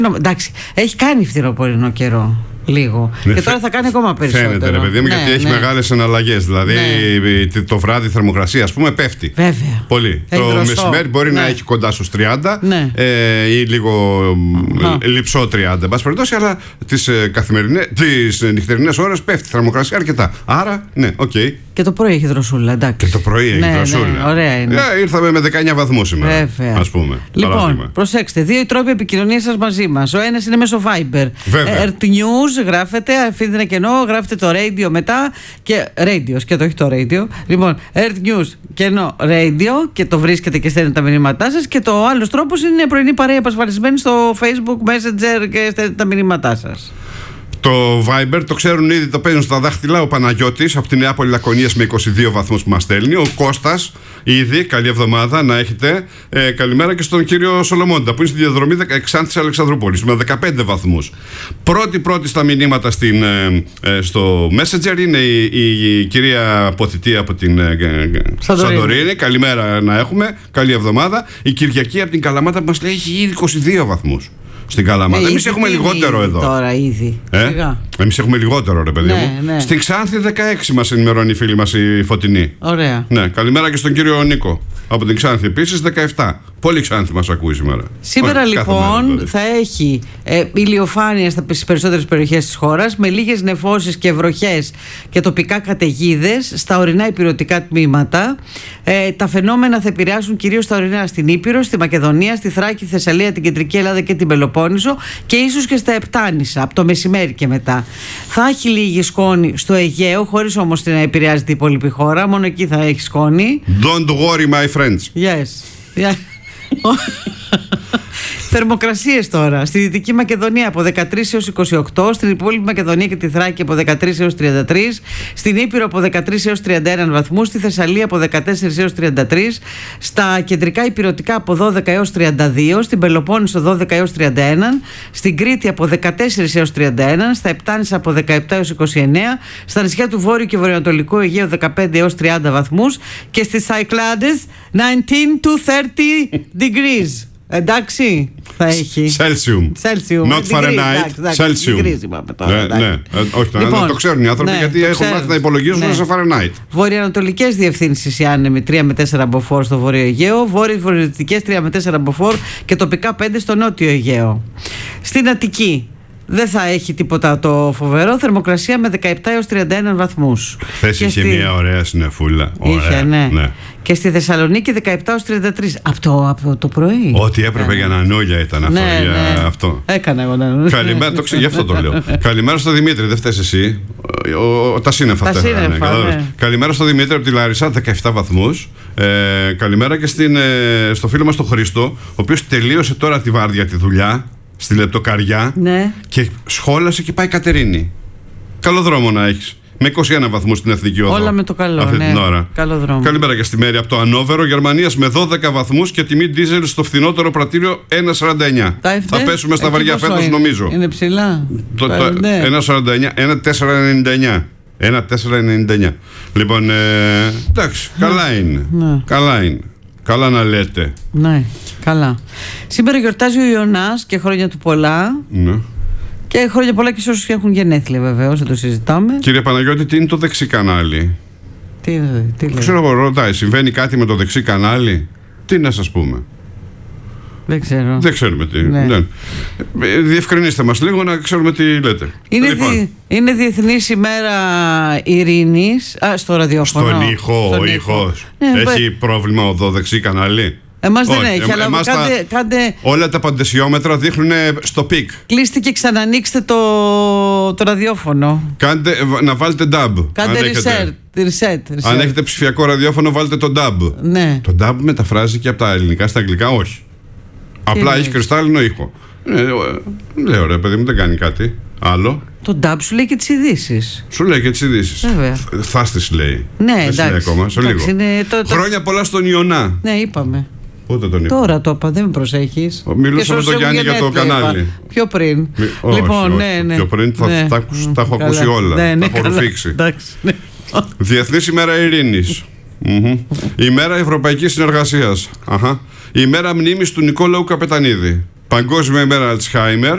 Εντάξει, έχει κάνει φθινοπορεινό καιρό. Λίγο. Και τώρα θα κάνει ακόμα περισσότερο. Φαίνεται, ρε παιδί μου, γιατί έχει μεγάλες εναλλαγές. Δηλαδή το βράδυ η θερμοκρασία, ας πούμε, πέφτει. Βέβαια. Πολύ. Το μεσημέρι μπορεί να έχει κοντά στους 30 ή λίγο λειψό 30, εν πάση περιπτώσει, αλλά τις νυχτερινές ώρες πέφτει η θερμοκρασία αρκετά. Άρα, ναι, οκ. Και το πρωί έχει δροσούλα, εντάξει. Και το πρωί έχει δροσούλα. Ναι, ωραία είναι. Ήρθαμε με 19 βαθμούς σήμερα. Βέβαια. Ας πούμε. Λοιπόν, παράδειγμα. προσέξτε, 2 οι τρόποι επικοινωνίας σας μαζί μας. Ο ένας είναι μέσω Viber. Earth News γράφετε, αφήνετε ένα κενό, γράφετε το radio μετά. Και radio, σκέτο, όχι το radio. Λοιπόν, Earth News, κενό radio, και το βρίσκετε και στέλνετε τα μηνύματά σας. Και το άλλος τρόπος είναι πρωινή παρέα επασφαλισμένη στο Facebook Messenger και στέλνετε τα μηνύματά σας. Το Viber το ξέρουν ήδη, το παίζουν στα δάχτυλα. Ο Παναγιώτης από τη Νεάπολη Λακωνίας με 22 βαθμούς που μας στέλνει. Ο Κώστας ήδη, καλή εβδομάδα να έχετε. Καλημέρα και στον κύριο Σολομώντα που είναι στη διαδρομή Ξάνθης Αλεξανδρούπολης με 15 βαθμούς. Πρώτη στα μηνύματα στο Messenger είναι η κυρία Ποθητή από την Σαντορίνη. Καλημέρα να έχουμε, καλή εβδομάδα. Η Κυριακή από την Καλαμάτα που μας λέει έχει ήδη 22 βαθμούς. Στην Καλαμάτα. Εμείς έχουμε λιγότερο εδώ. Τώρα ήδη. Εμείς έχουμε λιγότερο, ρε παιδί μου. Ναι. Στην Ξάνθη 16 μας ενημερώνει η φίλη μας η Φωτεινή. Ωραία. Ναι, καλημέρα και στον κύριο Νίκο. Από την Ξάνθη επίσης 17. Πολύ Ξάνθη μας ακούει σήμερα. Σήμερα λοιπόν θα έχει ηλιοφάνεια στις περισσότερες περιοχές της χώρας, με λίγες νεφώσεις και βροχές και τοπικά καταιγίδες στα ορεινά ηπειρωτικά τμήματα. Τα φαινόμενα θα επηρεάσουν κυρίως τα ορεινά στην Ήπειρο, στη Μακεδονία, στη Θράκη, τη Θεσσαλία, την Κεντρική Ελλάδα και την Πελοπόννησο και ίσως και στα Επτάνησα από το μεσημέρι και μετά. Θα έχει λίγη σκόνη στο Αιγαίο, χωρίς όμως να επηρεάζει την υπόλοιπη χώρα. Μόνο εκεί θα έχει σκόνη. Don't worry, my friends. Yes. Yeah. Θερμοκρασίες τώρα. Στη Δυτική Μακεδονία από 13 έως 28, στην υπόλοιπη Μακεδονία και τη Θράκη από 13 έως 33, στην Ήπειρο από 13 έως 31 βαθμούς, στη Θεσσαλία από 14 έως 33, στα κεντρικά ηπειρωτικά από 12 έως 32, στην Πελοπόννησο 12 έως 31, στην Κρήτη από 14 έως 31, στα Επτάνησα από 17 έως 29, στα νησιά του Βόρειου και Βορειοανατολικού Αιγαίου 15 έως 30 βαθμούς και στις Cyclades 19 to 30 degrees. Εντάξει, θα έχει. Celsium. Not Fahrenheit. Celsium. Ναι. Όχι, να το ξέρουν οι άνθρωποι γιατί έχουν μάθει να υπολογίζουν σε Fahrenheit. Βορειοανατολικές διευθύνσεις οι άνεμοι 3 με 4 μποφόρ στο Βόρειο Αιγαίο, βορειοδυτικές 3 με 4 ավոր και τοπικά 5 στο Νότιο Αιγαίο. Στην Αττική δεν θα έχει τίποτα το φοβερό. Θερμοκρασία με 17 έως 31 βαθμούς. Χθες είχε μια ωραία συννεφούλα. Είχε, ναι. Και στη Θεσσαλονίκη 17 έως 33. Από το πρωί. Ό,τι έπρεπε για νανούλια ήταν αυτό. Αυτό. Έκανα εγώ νανούλια. Καλημέρα, γι' αυτό το λέω. Καλημέρα στο Δημήτρη, δεν φταίς εσύ. Τα σύννεφα αυτά. Καλημέρα στο Δημήτρη από τη Λάρισα, 17 βαθμούς. Καλημέρα και στο φίλο μας τον Χρήστο, ο οποίος τελείωσε τώρα τη βάρδια τη δουλειά στη Λεπτοκαριά και σχόλασε και πάει Κατερίνη. Καλό δρόμο να έχεις. Με 21 βαθμούς στην Εθνική Οδό. Όλα με το καλό, αυτή την ώρα. Καλό δρόμο. Καλημέρα και στη Μέρη από το Ανόβερο, Γερμανίας με 12 βαθμούς και τιμή ντίζελ στο φθηνότερο πρατήριο 1,49. Θα πέσουμε στα βαριά φέτος, νομίζω. Είναι ψηλά. 1,49, 1,499. 1,499. Λοιπόν, εντάξει, καλά είναι. Καλά είναι. Καλά να λέτε. Ναι, καλά. Σήμερα γιορτάζει ο Ιωνάς και χρόνια του πολλά. Ναι. Και χρόνια πολλά και σε όσους έχουν γενέθλια, βεβαίως, δεν το συζητάμε. Κύριε Παναγιώτη, τι είναι το δεξί κανάλι? Τι λέει? Ξέρω εγώ, ρωτάει, συμβαίνει κάτι με το δεξί κανάλι? Τι να σας πούμε? Δεν ξέρω. Δεν ξέρουμε τι. Ναι. Διευκρινίστε μας λίγο να ξέρουμε τι λέτε. Είναι Διεθνής ημέρα ειρήνης. Στο ραδιόφωνο. Στον ήχο, ο ήχος. Έχει πρόβλημα ο δεξί κανάλι? Εμάς δεν έχει, αλλά κάντε... Όλα τα παντεσιόμετρα δείχνουν στο πικ. Κλείστε και ξανανοίξτε το ραδιόφωνο. Να βάλετε DAB. Κάντε reset. Αν έχετε ψηφιακό ραδιόφωνο, βάλτε το DAB. Ναι. Το DAB μεταφράζει και από τα ελληνικά στα αγγλικά, όχι. Απλά έχει κρυστάλλινο ήχο. Λέω ρε παιδί μου, δεν κάνει κάτι άλλο. Το DAB σου λέει και τις ειδήσεις. Σου λέει και τις ειδήσεις. Θα στις λέει. Ναι, εντάξει. Ακόμα, σε λίγο. Χρόνια πολλά στον Ιωνά. Ναι, είπαμε. Πότε τον είπα? Τώρα το είπα, δεν με προσέχεις. Μιλούσα με τον Γιάννη για το κανάλι. Πιο πριν. Λοιπόν, ναι. Πιο πριν τα έχω ακούσει όλα. Τα έχω ρουφήξει. Διεθνής ημέρα ειρήνης. Ημέρα Ευρωπαϊκής Συνεργασίας. Ημέρα μνήμης του Νικόλαου Καπετανίδη. Παγκόσμια ημέρα Αλτσχάιμερ.